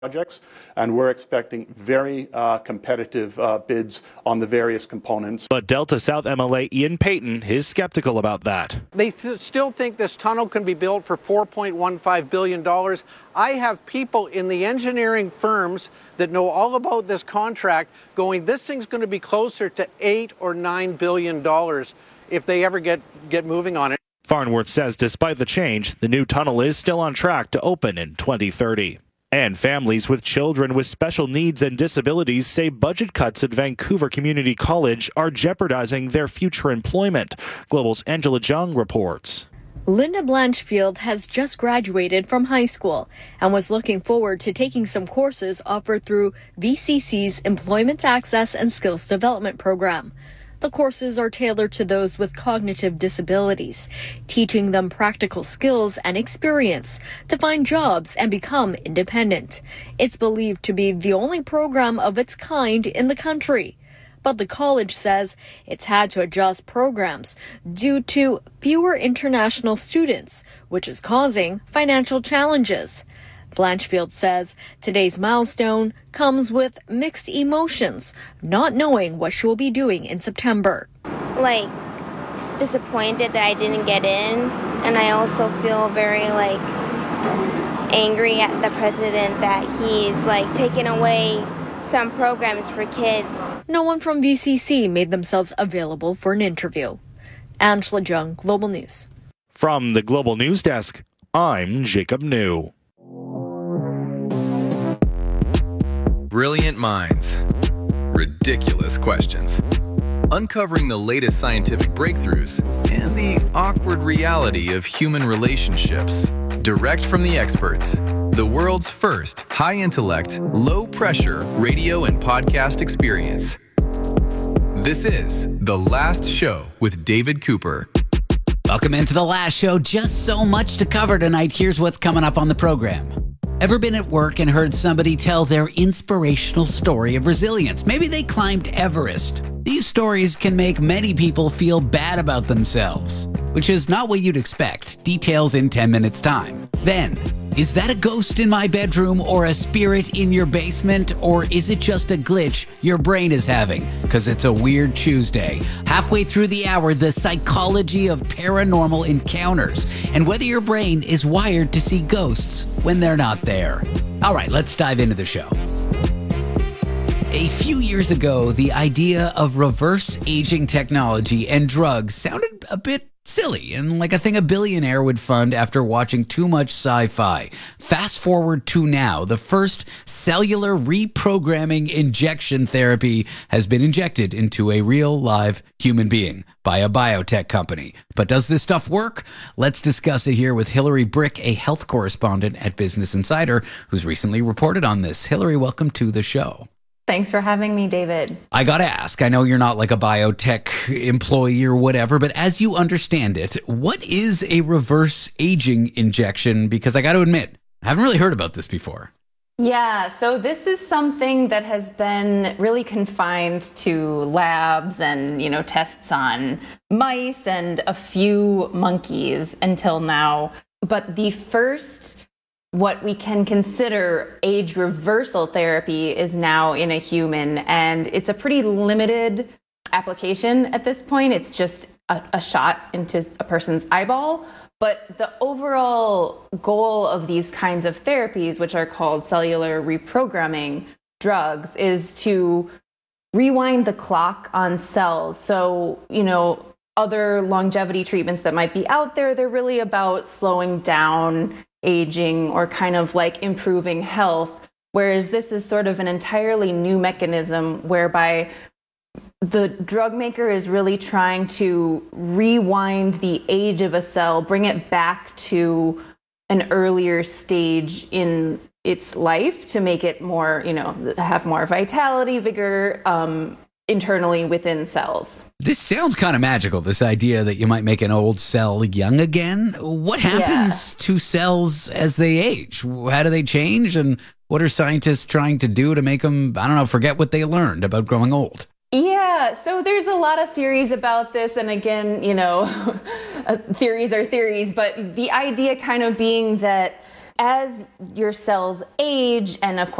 projects, and we're expecting very competitive bids on the various components. But Delta South MLA Ian Payton is skeptical about that. They still think this tunnel can be built for $4.15 billion. I have people in the engineering firms that know all about this contract going, this thing's going to be closer to $8 or $9 billion if they ever get moving on it. Farnworth says despite the change, the new tunnel is still on track to open in 2030. And families with children with special needs and disabilities say budget cuts at Vancouver Community College are jeopardizing their future employment. Global's Angela Jung reports. Linda Blanchfield has just graduated from high school and was looking forward to taking some courses offered through VCC's Employment Access and Skills Development Program. The courses are tailored to those with cognitive disabilities, teaching them practical skills and experience to find jobs and become independent. It's believed to be the only program of its kind in the country. But the college says it's had to adjust programs due to fewer international students, which is causing financial challenges. Blanchfield says today's milestone comes with mixed emotions, not knowing what she will be doing in September. Disappointed that I didn't get in, and I also feel very angry at the president that he's taking away some programs for kids. No one from VCC made themselves available for an interview. Angela Jung, Global News. From the Global News Desk, I'm Jacob New. Brilliant minds. Ridiculous questions. Uncovering the latest scientific breakthroughs and the awkward reality of human relationships. Direct from the experts. The world's first high-intellect, low-pressure radio and podcast experience. This is The Last Show with David Cooper. Welcome into The Last Show. Just so much to cover tonight. Here's what's coming up on the program. Ever been at work and heard somebody tell their inspirational story of resilience? Maybe they climbed Everest. These stories can make many people feel bad about themselves, which is not what you'd expect. Details in 10 minutes' time. Then, is that a ghost in my bedroom or a spirit in your basement? Or is it just a glitch your brain is having? Because it's a weird Tuesday. Halfway through the hour, the psychology of paranormal encounters and whether your brain is wired to see ghosts when they're not there. All right, let's dive into the show. A few years ago, the idea of reverse aging technology and drugs sounded a bit silly and like a thing a billionaire would fund after watching too much sci-fi. Fast forward to now, the first cellular reprogramming injection therapy has been injected into a real live human being by a biotech company. But does this stuff work? Let's discuss it here with Hillary Brick, a health correspondent at Business Insider, who's recently reported on this. Hillary, welcome to the show. Thanks for having me, David. I got to ask, I know you're not like a biotech employee or whatever, but as you understand it, what is a reverse aging injection? Because I got to admit, I haven't really heard about this before. Yeah, so this is something that has been really confined to labs and, tests on mice and a few monkeys until now. But the first what we can consider age reversal therapy is now in a human, and it's a pretty limited application at this point. It's just a shot into a person's eyeball. But the overall goal of these kinds of therapies, which are called cellular reprogramming drugs, is to rewind the clock on cells. So, other longevity treatments that might be out there, they're really about slowing down aging or kind of improving health, whereas this is sort of an entirely new mechanism whereby the drug maker is really trying to rewind the age of a cell, bring it back to an earlier stage in its life to make it more, have more vitality, vigor, internally within cells. This sounds kind of magical, this idea that you might make an old cell young again. What happens to cells as they age? How do they change? And what are scientists trying to do to make them, forget what they learned about growing old? Yeah, so there's a lot of theories about this. And again, theories are theories, but the idea kind of being that As your cells age, and of course